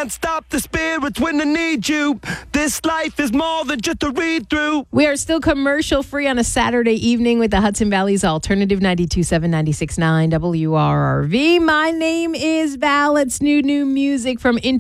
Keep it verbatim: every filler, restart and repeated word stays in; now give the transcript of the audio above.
can't stop the spirits when they need you. This life is more than just a read through. We are still commercial free on a Saturday evening with the Hudson Valley's Alternative ninety-two point seven, ninety-six point nine W R R V. My name is Val. It's new, new music from